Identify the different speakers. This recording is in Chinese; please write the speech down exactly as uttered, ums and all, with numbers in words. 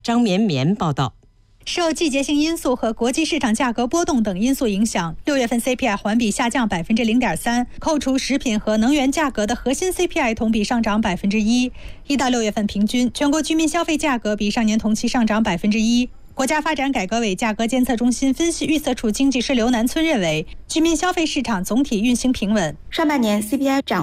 Speaker 1: 张绵绵报道。
Speaker 2: 受季节性因素和国际市场价格波动等因素影响，六月份 C P I 环比下降百分之零点三，扣除食品和能源价格的核心 C P I 同比上涨百分之一。一到六月份平均，全国居民消费价格比上年同期上涨百分之一。国家发展改革委价格监测中心分析预测处经济师刘南村认为，居民消费市场总体运行平稳。
Speaker 3: 上半年 C P I 涨